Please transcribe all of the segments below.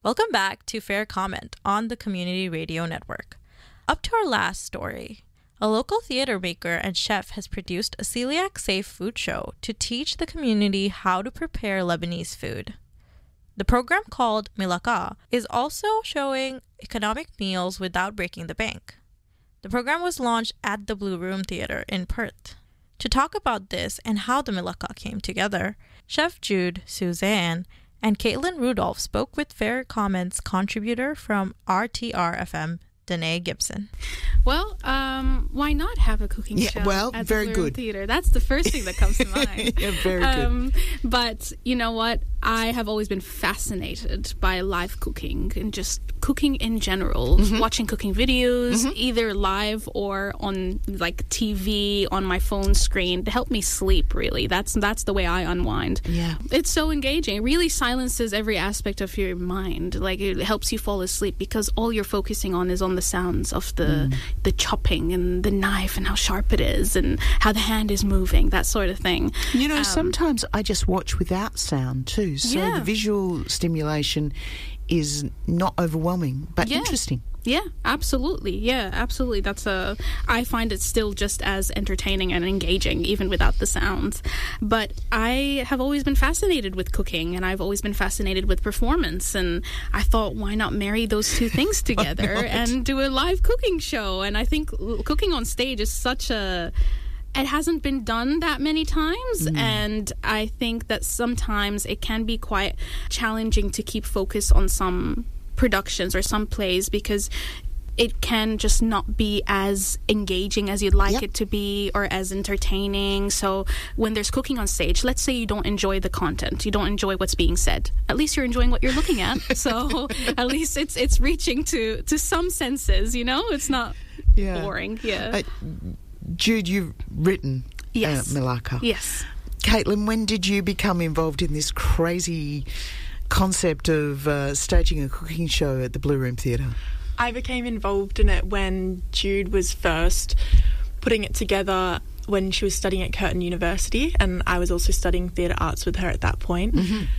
Welcome back to Fair Comment on the Community Radio Network. Up to our last story, a local theater maker and chef has produced a celiac-safe food show to teach the community how to prepare Lebanese food. The program, called Milaka, is also showing economic meals without breaking the bank. The program was launched at the Blue Room Theatre in Perth. To talk about this and how the Milaka came together, Chef Jude Suzanne and Caitlin Rudolph spoke with Fair Comment's contributor from RTR-FM, Danae Gibson. Well, why not have a cooking show at the Blue Room Theatre? That's the first thing that comes to mind. Very good. But you know what? I have always been fascinated by live cooking and just cooking in general. Watching cooking videos, either live or on like TV on my phone screen to help me sleep. Really, that's the way I unwind. Yeah, it's so engaging. It really silences every aspect of your mind. Like it helps you fall asleep because all you're focusing on is on the sounds of the chopping and the knife and how sharp it is and how the hand is moving, that sort of thing. You know, sometimes I just watch without sound too, so the visual stimulation is not overwhelming, but interesting. Yeah, absolutely. I find it still just as entertaining and engaging, even without the sounds. But I have always been fascinated with cooking, and I've always been fascinated with performance. And I thought, why not marry those two things together and do a live cooking show? And I think cooking on stage is it hasn't been done that many times, and I think that sometimes it can be quite challenging to keep focus on some productions or some plays because it can just not be as engaging as you'd like it to be or as entertaining. So when there's cooking on stage, let's say you don't enjoy the content, you don't enjoy what's being said, at least you're enjoying what you're looking at. So at least it's reaching to some senses, you know? It's not boring. Jude, you've written Milaka. Yes. Caitlin, when did you become involved in this crazy concept of staging a cooking show at the Blue Room Theatre? I became involved in it when Jude was first putting it together when she was studying at Curtin University, and I was also studying theatre arts with her at that point.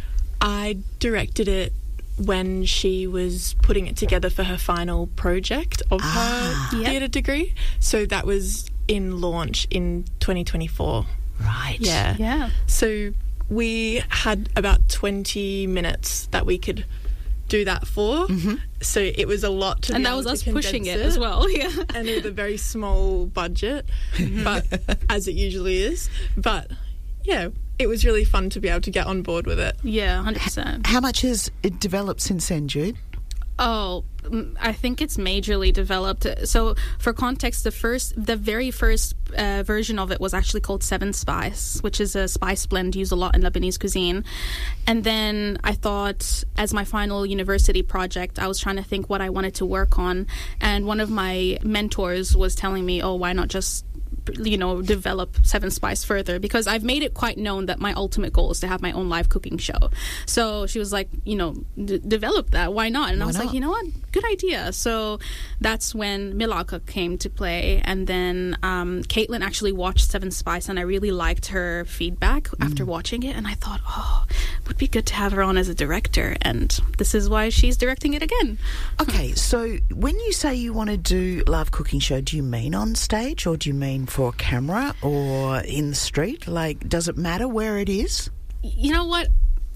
I directed it when she was putting it together for her final project of her theatre degree. So that was in launch in 2024. Right. Yeah. So we had about 20 minutes that we could do that for. So it was a lot to and be that able was to us condense pushing it as well. And with a very small budget, but as it usually is. But yeah, it was really fun to be able to get on board with it. Yeah, 100%. How much has it developed since then, Jude? Oh, I think it's majorly developed. So, for context, the very first version of it was actually called Seven Spice, which is a spice blend used a lot in Lebanese cuisine. And then I thought, as my final university project, I was trying to think what I wanted to work on. And one of my mentors was telling me, oh, why not just develop Seven Spice further, because I've made it quite known that my ultimate goal is to have my own live cooking show. So she was like, develop that, why not? And I was like, you know what, good idea. So that's when Milaka came to play, and then Caitlin actually watched Seven Spice, and I really liked her feedback after watching it, and I thought, it would be good to have her on as a director, and this is why she's directing it again. Okay, so when you say you want to do live cooking show, do you mean on stage, or do you mean for a camera or in the street? Like, does it matter where it is? You know what?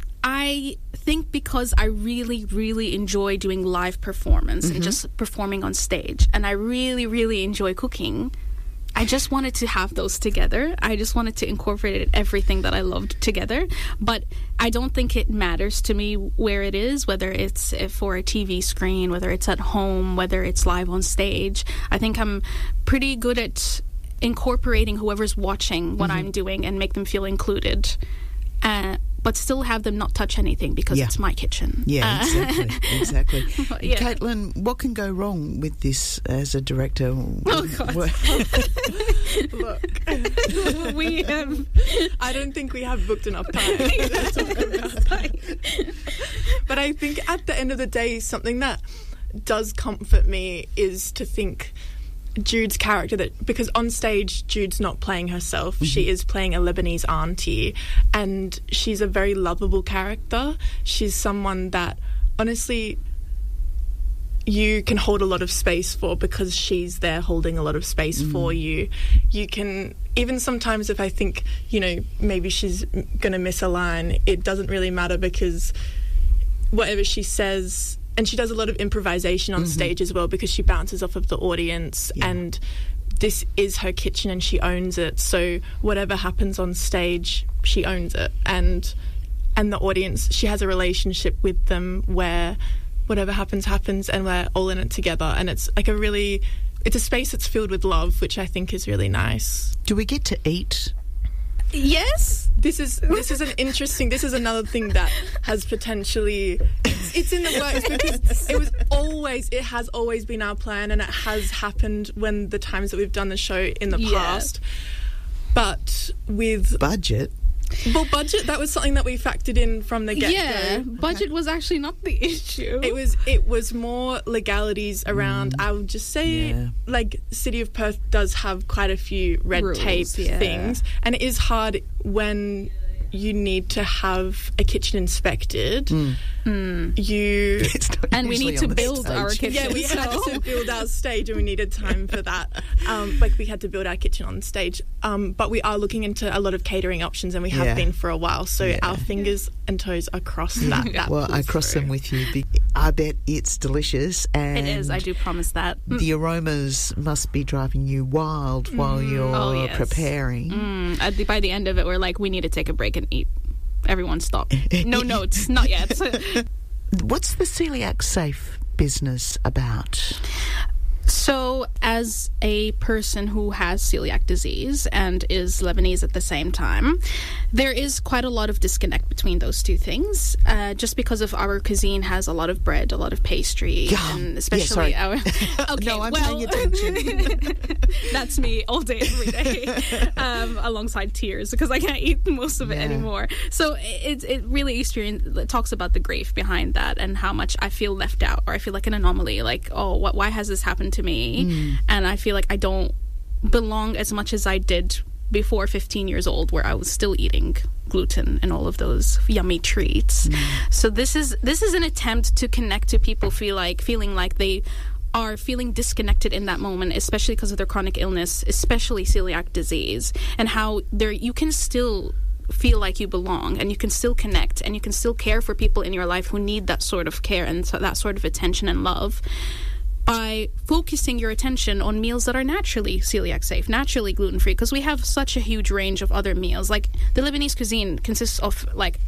I think because I really, really enjoy doing live performance and just performing on stage, and I really, really enjoy cooking, I just wanted to have those together. I just wanted to incorporate everything that I loved together. But I don't think it matters to me where it is, whether it's for a TV screen, whether it's at home, whether it's live on stage. I think I'm pretty good at incorporating whoever's watching what I'm doing and make them feel included. But still have them not touch anything because it's my kitchen. Yeah, exactly. Yeah. Caitlin, what can go wrong with this as a director? Oh, God. Look, I don't think we have booked enough time to talk about it. But I think at the end of the day, something that does comfort me is to think Jude's character, that because on stage Jude's not playing herself, she is playing a Lebanese auntie, and she's a very lovable character. She's someone that honestly you can hold a lot of space for, because she's there holding a lot of space for you. You can, even sometimes if I think, you know, maybe she's going to miss a line, it doesn't really matter, because whatever she says, and she does a lot of improvisation on stage as well, because she bounces off of the audience, and this is her kitchen and she owns it. So whatever happens on stage, she owns it. And the audience, she has a relationship with them where whatever happens, and we're all in it together. And it's like it's a space that's filled with love, which I think is really nice. Do we get to eat? Yes. This is another thing that has potentially, it's in the works, because it has always been our plan, and it has happened when the times that we've done the show in the past. But with budget, that was something that we factored in from the get-go. Yeah, budget was actually not the issue. It was more legalities around, I would just say, like, City of Perth does have quite a few red tape things, and it is hard when you need to have a kitchen inspected. And we need to build our kitchen. Yeah, we had to build our stage, and we needed time for that. We had to build our kitchen on stage. But we are looking into a lot of catering options, and we have been for a while. So our fingers and toes are crossed that well, I cross them with you. I bet it's delicious. And it is, I do promise that. The aromas must be driving you wild while you're preparing. By the end of it, we're like, we need to take a break and eat. Everyone stop. No notes, not yet. What's the Celiac Safe business about? So, as a person who has celiac disease and is Lebanese at the same time, there is quite a lot of disconnect between those two things, just because of our cuisine has a lot of bread, a lot of pastry, and especially our... Okay, no, I'm paying attention. That's me all day, every day, alongside tears, because I can't eat most of it anymore. So it really it talks about the grief behind that, and how much I feel left out, or I feel like an anomaly, like, why has this happened to me? And I feel like I don't belong as much as I did before 15 years old, where I was still eating gluten and all of those yummy treats. So this is an attempt to connect to people feeling like they are feeling disconnected in that moment, especially because of their chronic illness, especially celiac disease, and how you can still feel like you belong, and you can still connect, and you can still care for people in your life who need that sort of care and that sort of attention and love, by focusing your attention on meals that are naturally celiac safe, naturally gluten-free, because we have such a huge range of other meals. Like, the Lebanese cuisine consists of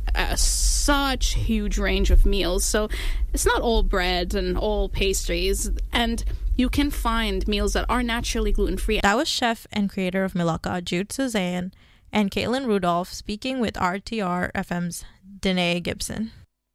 such huge range of meals, so it's not all bread and all pastries, and you can find meals that are naturally gluten-free. That was chef and creator of Milaka, Jude Suzanne, and Caitlin Rudolph, speaking with RTR FM's Danae Gibson.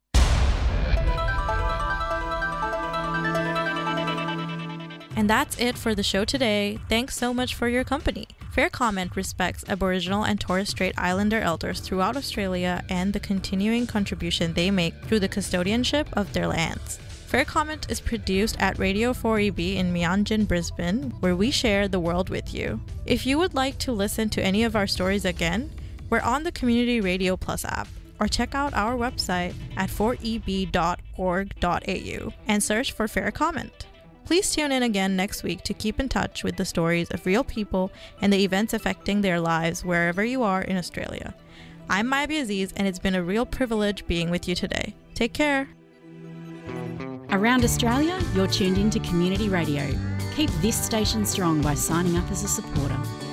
And that's it for the show today. Thanks so much for your company. Fair Comment respects Aboriginal and Torres Strait Islander elders throughout Australia and the continuing contribution they make through the custodianship of their lands. Fair Comment is produced at Radio 4EB in Meanjin, Brisbane, where we share the world with you. If you would like to listen to any of our stories again, we're on the Community Radio Plus app, or check out our website at 4eb.org.au and search for Fair Comment. Please tune in again next week to keep in touch with the stories of real people and the events affecting their lives wherever you are in Australia. I'm Maybe Aziz, and it's been a real privilege being with you today. Take care. Around Australia, you're tuned in to Community Radio. Keep this station strong by signing up as a supporter.